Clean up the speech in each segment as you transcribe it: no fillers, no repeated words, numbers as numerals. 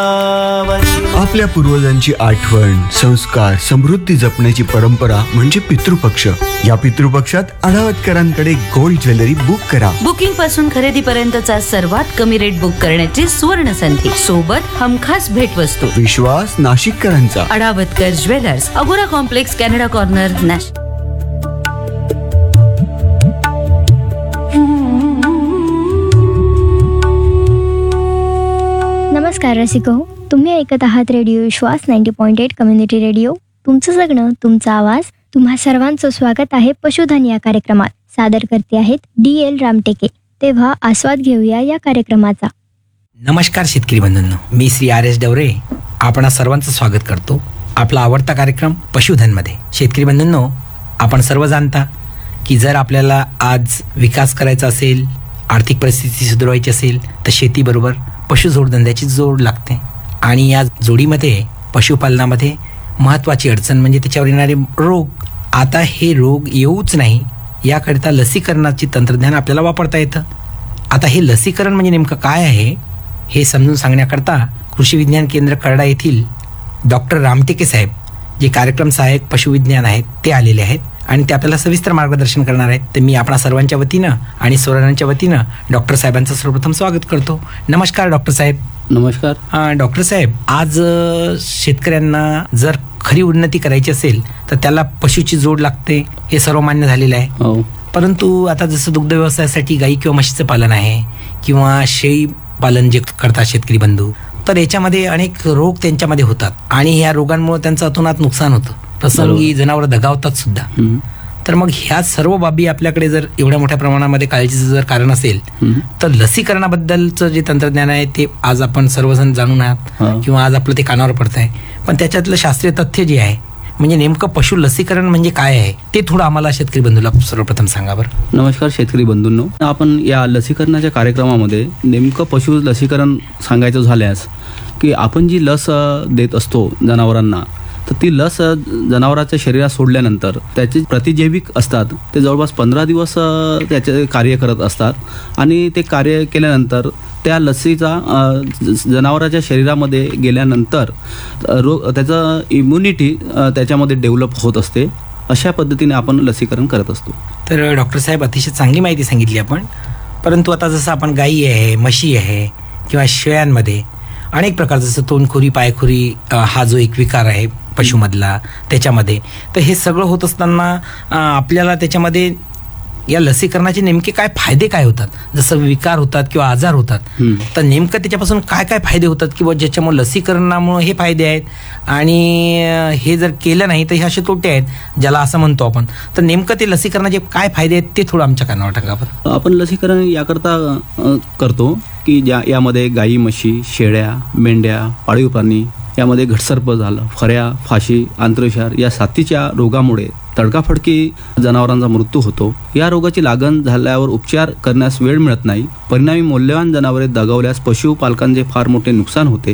आपल्या पूर्वजांची आठवण, संस्कार, समृद्धी जपण्याची परंपरा म्हणजे पितृपक्ष. या पितृपक्षात अडावतकरांकडे गोल्ड ज्वेलरी बुक करा. बुकिंग पासून खरेदी पर्यंतचा सर्वात कमी रेट बुक करण्याची सुवर्ण संधी, सोबत हमखास भेटवस्तू. विश्वास नाशिककरांचा. अडावतकर ज्वेलर्स, अगोरा कॉम्प्लेक्स, कॅनडा कॉर्नर, नाशिक. नमस्कार रसिको, तुम्ही ऐकत आहात रेडिओ विश्वास 90.8 कम्युनिटी रेडिओ. तुमचं जगणं, तुमचा आवाज. तुम्हा सर्वांचं स्वागत आहे पशुधन या कार्यक्रमात. सादर करते आहेत DL रामटेके. तेव्हा आस्वाद घेऊया या कार्यक्रमाचा. नमस्कार शेतकरी बंधूंनो, मी श्री RS डवरे आपणा सर्वांचं स्वागत करतो आपला आवडता कार्यक्रम पशुधनमध्ये. शेतकरी बंधूंनो, आपण सर्व जाणता की जर आपल्याला आज विकास करायचा असेल, आर्थिक परिस्थिती सुधारायची असेल, तर शेतीबरोबर पशुजोडधंद्याची जोड लागते. आणि या जोडीमध्ये पशुपालनामध्ये महत्त्वाची अडचण म्हणजे त्याच्यावर येणारे रोग. आता हे रोग येऊच नाही याकरिता लसीकरणाची तंत्रज्ञान आपल्याला वापरता येतं. आता हे लसीकरण म्हणजे नेमकं काय आहे हे समजून सांगण्याकरता कृषी विज्ञान केंद्र करडा येथील डॉक्टर रामटेके साहेब, जे कार्यक्रम सहाय्यक पशुविज्ञान आहेत, ते आलेले आहेत आणि ते आपल्याला सविस्तर मार्गदर्शन करणार आहेत. तर मी आपणा सर्वांच्या वतीनं आणि स्वरांच्या वतीनं डॉक्टर साहेबांचं सर्वप्रथम स्वागत करतो. नमस्कार डॉक्टर साहेब. नमस्कार. डॉक्टर साहेब, आज शेतकऱ्यांना जर खरी उन्नती करायची असेल तर त्याला पशुची जोड लागते, हे सर्वमान्य झालेलं आहे. हो. परंतु आता जसं दुग्ध व्यवसायासाठी गाई किंवा म्हशीचं पालन आहे किंवा शेळी पालन जे करतात शेतकरी बंधू, तर याच्यामध्ये अनेक रोग त्यांच्यामध्ये होतात आणि ह्या रोगांमुळे त्यांचं अतोनात नुकसान होतं. प्रसंगी जनावरं दगावतात सुद्धा. तर मग ह्या सर्व बाबी आपल्याकडे जर एवढ्या मोठ्या प्रमाणामध्ये काळजीचं जर कारण असेल तर लसीकरणाबद्दलचं जे तंत्रज्ञान आहे ते आज आपण सर्वजण जाणून आहात किंवा आज आपलं ते कानावर पडत आहे. पण त्याच्यातलं शास्त्रीय तथ्य जे आहे म्हणजे नेमकं पशु लसीकरण म्हणजे काय आहे ते थोडं आम्हाला शेतकरी बंधूला सर्वप्रथम सांगा बरं. नमस्कार शेतकरी बंधूंनो, आपण या लसीकरणाच्या कार्यक्रमामध्ये नेमकं पशु लसीकरण सांगायचं झाल्यास की आपण जी लस देत असतो जनावरांना, तर ती लस जनावराच्या शरीरात सोडल्यानंतर त्याचे प्रतिजैविक असतात ते जवळपास 15 दिवस त्याचे कार्य करत असतात आणि ते कार्य केल्यानंतर त्या लसीचा जनावराच्या शरीरामध्ये गेल्यानंतर त्याचं इम्युनिटी त्याच्यामध्ये डेव्हलप होत असते. अशा पद्धतीने आपण लसीकरण करत असतो. तर डॉक्टर साहेब, अतिशय चांगली माहिती सांगितली आपण. परंतु आता जसं आपण गाई आहे, म्हशी आहे किंवा शेळ्यांमध्ये अनेक प्रकार, जसं तोंडखुरी, पायखुरी हा जो एक विकार आहे पशुमधला, त्याच्यामध्ये तर हे सगळं होत असताना आपल्याला त्याच्यामध्ये या लसीकरणाचे नेमके काय फायदे काय होतात? जसं विकार होतात किंवा आजार होतात, तर नेमकं त्याच्यापासून काय काय फायदे होतात किंवा ज्याच्यामुळे लसीकरणामुळे हे फायदे आहेत आणि हे जर केलं नाही तर हे असे तोटे आहेत ज्याला असं म्हणतो आपण. तर नेमकं ते लसीकरणाचे काय फायदे आहेत ते थोडं आमच्या कानावर टाका बरं. आपण लसीकरण याकरता करतो की यामध्ये गाई, म्हशी, शेळ्या, मेंढ्या, पाळीव प्राणी यामध्ये घटसर्प झालं, फऱ्या, फाशी, आंत्रविषार या साथीच्या रोगामुळे तडकाफडकी जनावरांचा मृत्यू होतो. या रोगाची लागण झाल्यावर उपचार करण्यास वेळ मिळत नाही. परिणामी मौल्यवान जनावरे दगावल्यास पशुपालकांचे फार मोठे नुकसान होते.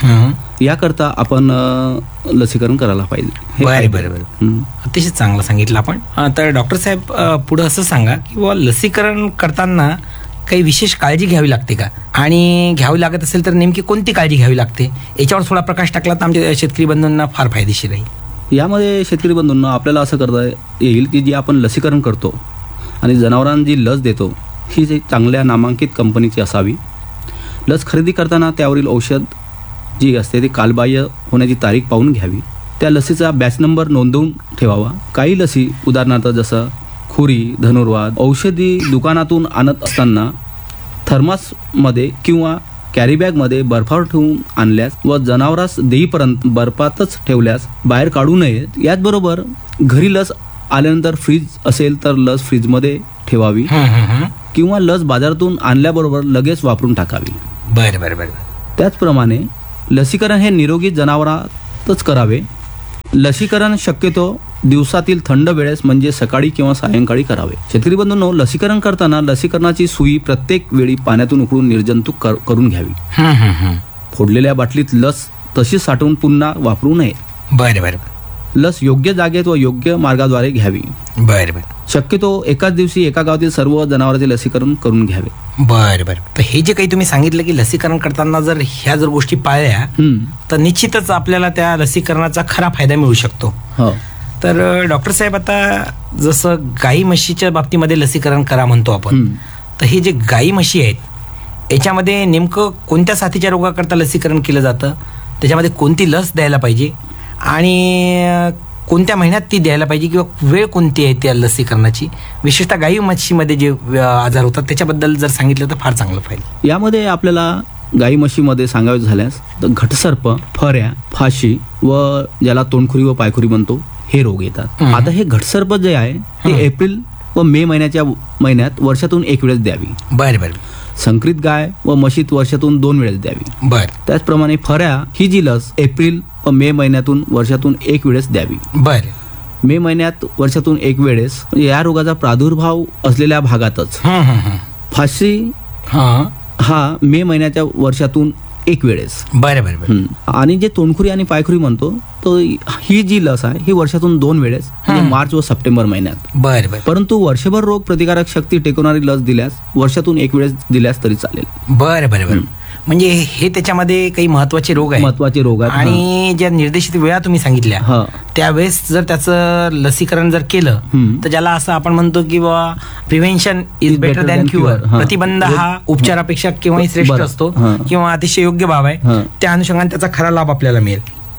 याकरता आपण लसीकरण करायला पाहिजे. बरं. अतिशय चांगलं सांगितलं आपण. तर डॉक्टर साहेब, पुढे असं सांगा की बुवा लसीकरण करताना काही विशेष काळजी घ्यावी लागते का, आणि घ्यावी लागत असेल तर नेमकी कोणती काळजी घ्यावी लागते, याच्यावर थोडा प्रकाश टाकला तर आमच्या शेतकरी बंधूंना फार फायदेशीर राहील. यामध्ये शेतकरी बंधूंना आपल्याला असं करता येईल की जी आपण लसीकरण करतो आणि जनावरांना जी लस देतो ही जी चांगल्या नामांकित कंपनीची असावी. लस खरेदी करताना त्यावरील औषध जी असते ती कालबाह्य होण्याची तारीख पाहून घ्यावी. त्या लसीचा बॅच नंबर नोंदवून ठेवावा. काही लसी, उदाहरणार्थ जसं खुरी, धनुर्वात, औषधी दुकानातून आणत असताना थर्मासमध्ये किंवा कॅरीबॅगमध्ये बर्फावर ठेवून आणल्यास व जनावरास देईपर्यंत बर्फातच ठेवल्यास बाहेर काढू नये. याचबरोबर घरी लस आल्यानंतर फ्रीज असेल तर लस फ्रीजमध्ये ठेवावी किंवा लस बाजारातून आणल्याबरोबर लगेच वापरून टाकावी. बरं. त्याचप्रमाणे लसीकरण हे निरोगी जनावरातच करावे. लसीकरण शक्यतो दिवसातील थंड वेळेस म्हणजे सकाळी किंवा सायंकाळी करावे. शेतकरी बंधूंनो, लसीकरण करताना लसीकरणाची सुई प्रत्येक वेळी पाण्यातून उकळून निर्जंतुक करून घ्यावी. फोडलेल्या बाटलीत लस तशीच साठवून पुन्हा वापरू नये. बरं. लस योग्य जागेत व योग्य मार्गाद्वारे घ्यावी. बरं बरं शक्यतो एकाच दिवसी एका गावातील सर्व जनावरांचे लसीकरण करून घ्यावे. बरं बरं. तर हे जे काही तुम्ही सांगितलं की लसीकरण करताना जर ह्या जर गोष्टी पाळल्या तर निश्चितच आपल्याला त्या लसीकरणाचा खरा फायदा मिळू शकतो. हो. तर डॉक्टर साहेब, आता जसं गाई म्हशीच्या बाबतीमध्ये लसीकरण करा म्हणतो आपण, तर हे जे गाई म्हशी आहेत याच्यामध्ये नेमकं कोणत्या साथीच्या रोगाकरता लसीकरण केलं जातं, त्याच्यामध्ये कोणती लस द्यायला पाहिजे आणि कोणत्या महिन्यात ती द्यायला पाहिजे किंवा वेळ कोणती आहे त्या लसीकरणाची, विशेषतः गाई म्हशीमध्ये जे आजार होतात त्याच्याबद्दल जर सांगितलं तर फार चांगलं पाहिजे. यामध्ये आपल्याला गाई म्हशीमध्ये सांगायचं झाल्यास तर घटसर्प, फऱ्या, फाशी व ज्याला तोंडखुरी व पायखुरी म्हणतो हे रोग येतात. आता हे घटसर्प जे आहे ते एप्रिल व मे महिन्यात वर्षातून एक वेळेस द्यावी. बरं बरं. संकरित गाय व म्हशीत वर्षातून 2 वेळेस द्यावी. बरं. त्याचप्रमाणे फऱ्या ही जी लस एप्रिल व मे महिन्यातून वर्षातून एक वेळेस द्यावी. बरं. मे महिन्यात वर्षातून एक वेळेस या रोगाचा प्रादुर्भाव असलेल्या भागातच. फाशी हा मे महिन्याच्या वर्षातून एक वेळेस. बरं बरं बरं. आणि जे तोंडखुरी आणि पायखुरी म्हणतो तो ही जी लस आहे ही वर्षातून 2 वेळेस, म्हणजे मार्च व सप्टेंबर महिन्यात. बरं बरं. परंतु वर्षभर रोग प्रतिकारक शक्ती टेकवणारी लस दिल्यास वर्षातून एक वेळेस दिल्यास तरी चालेल. बरं बरं बरं. म्हणजे हे त्याच्यामध्ये काही महत्वाचे रोग आहेत. महत्वाचे रोग आहेत. आणि ज्या निर्देशित वेळा तुम्ही सांगितल्या त्यावेळेस जर त्याचं लसीकरण जर केलं तर ज्याला असं आपण म्हणतो की बाबा prevention is better than cure, प्रतिबंध हा उपचारापेक्षा केव्हाही श्रेष्ठ असतो किंवा अतिशय योग्य बाब आहे, त्या अनुषंगाने त्याचा खरा लाभ आपल्याला मिळेल.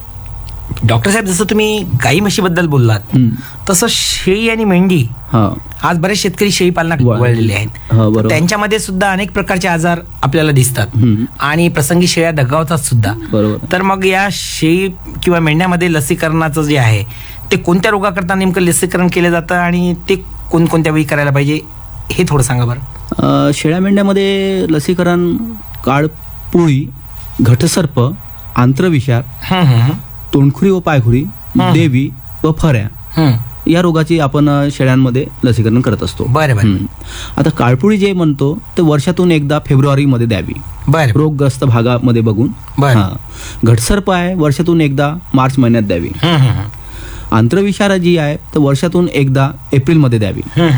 डॉक्टर साहेब, जसं तुम्ही गाई म्हशीबद्दल बोललात तसं शेळी आणि मेंढी आज बरेच शेतकरी शेळी पालनात वळलेले आहेत. त्यांच्यामध्ये सुद्धा अनेक प्रकारचे आजार आपल्याला दिसतात आणि प्रसंगी शेळ्या दगावतात सुद्धा. तर मग या शेळी किंवा मेंढ्यामध्ये लसीकरणाचं जे आहे ते कोणत्या रोगाकरता नेमकं लसीकरण केलं जातं आणि ते कोणकोणत्या वेळी करायला पाहिजे हे थोडं सांगा बरं. शेळ्या मेंढ्यामध्ये लसीकरण काळपुळी, घटसर्प, आंत्रविषार, तोंडखुरी व पायखुरी, देवी व फऱ्या या रोगाची आपण शेळ्यांमध्ये लसीकरण करत असतो. बरं. आता काळपुळी जे म्हणतो ते वर्षातून एकदा फेब्रुवारीमध्ये द्यावी. बरं. रोगग्रस्त भागामध्ये बघून. घटसर्प आहे वर्षातून एकदा मार्च महिन्यात द्यावी. आंत्रविषार जी आहे तर वर्षातून एकदा एप्रिलमध्ये द्यावी.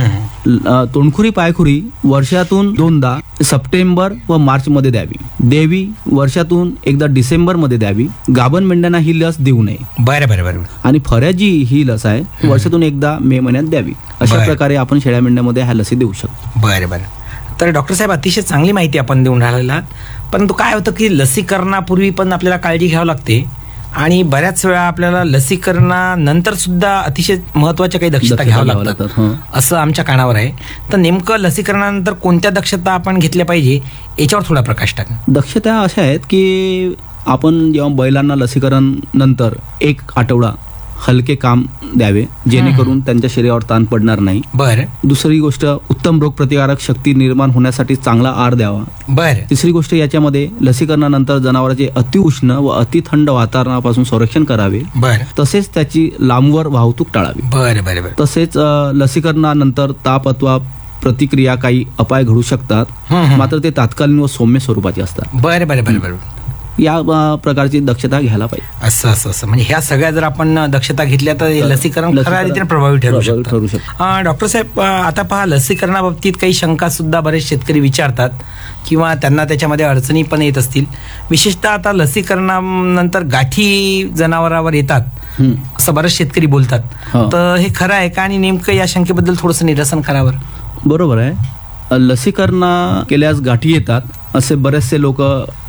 तोंडखुरी पायखुरी वर्षातून 2दा सप्टेंबर व मार्च मध्ये द्यावी. देवी वर्षातून एकदा डिसेंबर मध्ये द्यावी. गाभण मेंढ्यांना ही लस देऊ नये. बरं बरं बरं. आणि फऱ्या जी ही लस आहे वर्षातून एकदा मे महिन्यात द्यावी. अशा प्रकारे आपण शेळ्या मेंढ्यामध्ये ह्या लसी देऊ शकतो. बरं बरं. तर डॉक्टर साहेब, अतिशय चांगली माहिती आपण देऊन राहिला, परंतु काय होतं की लसीकरणापूर्वी पण आपल्याला काळजी घ्यावी लागते आणि बऱ्याच वेळा आपल्याला लसीकरणानंतर सुद्धा अतिशय महत्वाच्या काही दक्षता घ्याव्या लागतात असं आमच्या कानावर आहे. तर नेमकं लसीकरणानंतर कोणत्या दक्षता आपण घेतल्या पाहिजे याच्यावर थोडा प्रकाश टाका. दक्षता अशा आहेत की आपण जेव्हा बैलांना लसीकरण नंतर 1 आठवडा हलके काम द्यावे जेणेकरून त्यांच्या शरीरावर ताण पडणार नाही. बरं. दुसरी गोष्ट, उत्तम रोग प्रतिकारक शक्ती निर्माण होण्यासाठी चांगला आहार द्यावा. बरं. तिसरी गोष्ट, याच्यामध्ये लसीकरणानंतर जनावरांचे अतिउष्ण व अतिथंड वातावरणापासून संरक्षण करावे. बरं. तसेच त्याची लांबवर वाहतूक टाळावी. बरं बरं बरं. तसेच लसीकरणानंतर ताप अथवा प्रतिक्रिया काही अपाय घडू शकतात, मात्र ते तात्कालीन व सौम्य स्वरूपाचे असतात. बरं बरं बरं बरं. या प्रकारची दक्षता घ्यायला पाहिजे. असं म्हणजे ह्या सगळ्या जर आपण दक्षता घेतल्या तर लसीकरण खऱ्या रीतीने प्रभावी ठरू शकतं. डॉक्टर साहेब, आता पहा, लसीकरणाबाबतीत काही शंका सुद्धा बरेच शेतकरी विचारतात किंवा त्यांना त्याच्यामध्ये अडचणी पण येत असतील. विशेषतः आता लसीकरणानंतर गाठी जनावरावर येतात असं बरेच शेतकरी बोलतात. तर हे खरं आहे का आणि नेमकं या शंकेबद्दल थोडंसं निरसन करावं. बरोबर आहे. लसीकरण केल्यास गाठी येतात असे बरेचसे लोक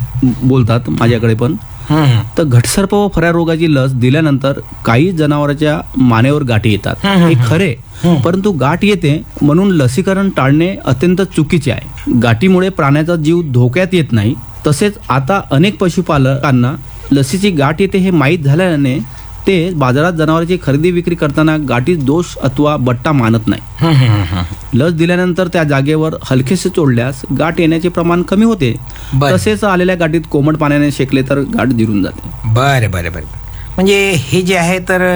बोलतात माझ्याकडे पण. तर घटसर्प व फऱ्या रोगाची लस दिल्यानंतर काही जनावरांच्या मानेवर गाठी येतात हे खरे, परंतु गाठ येते म्हणून लसीकरण टाळणे अत्यंत चुकीचे आहे. गाठीमुळे प्राण्याचा जीव धोक्यात येत नाही. तसेच आता अनेक पशुपालकांना लसीची गाठ येते हे माहीत झाल्याने ते बाजारात जनावरांची खरेदी विक्री करताना गाठीत दोष अथवा बट्टा मानत नाही. लस दिल्यानंतर त्या जागेवर हलकेसे चोळल्यास गाठ येण्याचे प्रमाण कमी होते. तसेच आलेल्या गाठीत कोमट पाण्याने शेकले तर गाठ जिरून जाते. बरं बरं बरं. म्हणजे हे जे आहे तर